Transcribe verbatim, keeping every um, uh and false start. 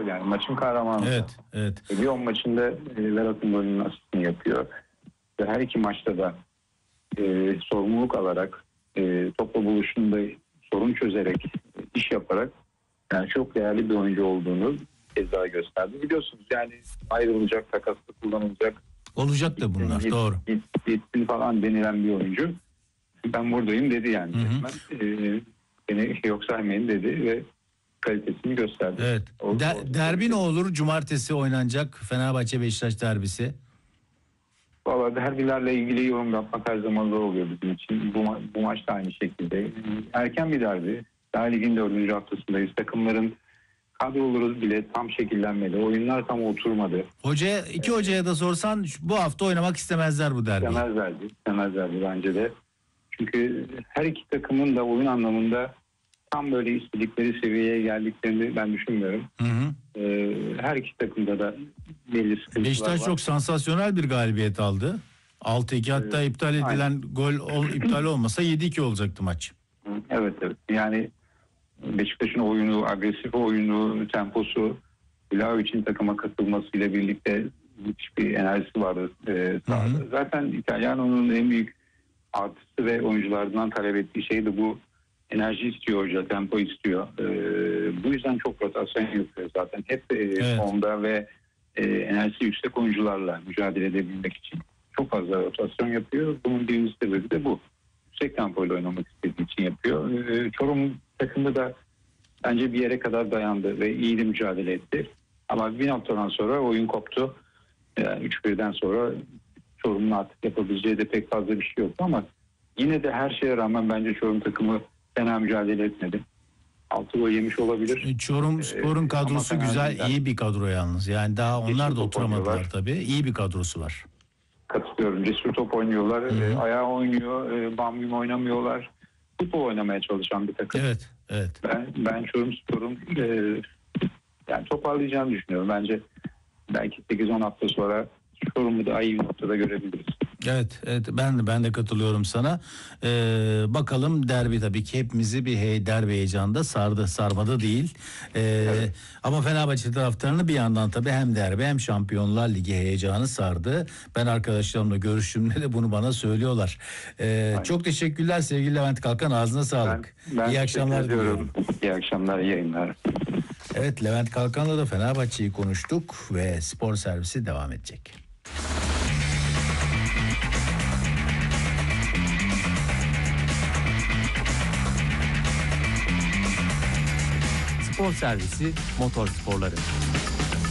yani maçın kahramanı. Evet, evet. Lyon maçında e, Verat'ın golünün asistini yapıyor. Ve her iki maçta da e, sorumluluk alarak e, topla buluşunda sorun çözerek, iş yaparak yani çok değerli bir oyuncu olduğunu bir kez daha gösterdi. Biliyorsunuz yani ayrılacak, takasla kullanılacak. Olacak da bunlar, gitsin, doğru. Git, gitsin falan denilen bir oyuncu. Ben buradayım dedi yani. Hı hı. E, beni yok saymayın dedi ve kalitesini gösterdi. Evet. O, Der, o, derbi ne olur? Cumartesi oynanacak Fenerbahçe Beşiktaş derbisi. Valla derbilerle ilgili yorum yapmak her zaman zor oluyor bizim için. Bu, ma- bu maç da aynı şekilde. Erken bir derbi. Daha ligin dördüncü haftasındayız. Takımların kadroları bile tam şekillenmedi. Oyunlar tam oturmadı. Hocaya, iki hocaya da sorsan bu hafta oynamak istemezler bu derbiyi. İstemezlerdi. İstemezlerdi bence de. Çünkü her iki takımın da oyun anlamında tam böyle istedikleri seviyeye geldiklerini ben düşünmüyorum. Hı hı. Ee, her iki takımda da belli sıkıntılar Beşiktaş var. çok sansasyonel bir galibiyet aldı. altı iki hatta Evet, iptal edilen aynen. gol ol, iptal olmasa yedi iki olacaktı maç. Evet evet. Yani Beşiktaş'ın oyunu, agresif oyunu, temposu, Vlahovic'in takıma katılmasıyla birlikte müthiş bir enerjisi vardı. Ee, Hı hı. Zaten İtalyano'nun en büyük artısı ve oyunculardan talep ettiği şey de bu. Enerji istiyor hoca, tempo istiyor. Ee, bu yüzden çok rotasyon yapıyor zaten. Hep e, Evet. formda ve e, enerjisi yüksek oyuncularla mücadele edebilmek için çok fazla rotasyon yapıyor. Bunun birinci sebebi de bu. Yüksek tempoyla oynamak istediği için yapıyor. Ee, Çorum takımı da bence bir yere kadar dayandı ve iyi de mücadele etti. Ama bir noktadan sonra oyun koptu. Yani üç birden sonra Çorum'un artık yapabileceği de pek fazla bir şey yoktu ama yine de her şeye rağmen bence Çorum takımı fena mücadele etmedi. altı gol yemiş olabilir. Çorum Spor'un Ee, kadrosu ama güzel, değiller. iyi bir kadro yalnız. Yani daha onlar Cesur da top oturamadılar oynuyorlar. tabii. İyi bir kadrosu var. Katılıyorum. Cesur top oynuyorlar. Hı hı. E, ayağı oynuyor. E, bam bim oynamıyorlar. Futbol oynamaya çalışan bir takım. Evet, evet. Ben ben Çorum Spor'un e, yani toparlayacağını düşünüyorum. Bence belki sekiz on hafta sonra Çorum'u daha iyi bir noktada görebiliriz. Evet, evet ben de ben de katılıyorum sana. Ee, bakalım derbi tabii ki hepimizi bir hey, derbi heyecanında sardı, sarmadı değil. Ee, Evet. Ama Fenerbahçe taraftarını bir yandan tabii hem derbi hem Şampiyonlar Ligi heyecanı sardı. Ben arkadaşlarımla görüştüğümde de bunu bana söylüyorlar. Ee, çok teşekkürler sevgili Levent Kalkan, ağzına sağlık. Ben, ben İyi akşamlar ediyorum. diliyorum. İyi akşamlar, iyi yayınlar. Evet, Levent Kalkan'la da Fenerbahçe'yi konuştuk ve spor servisi devam edecek. Spor servisi motor sporları.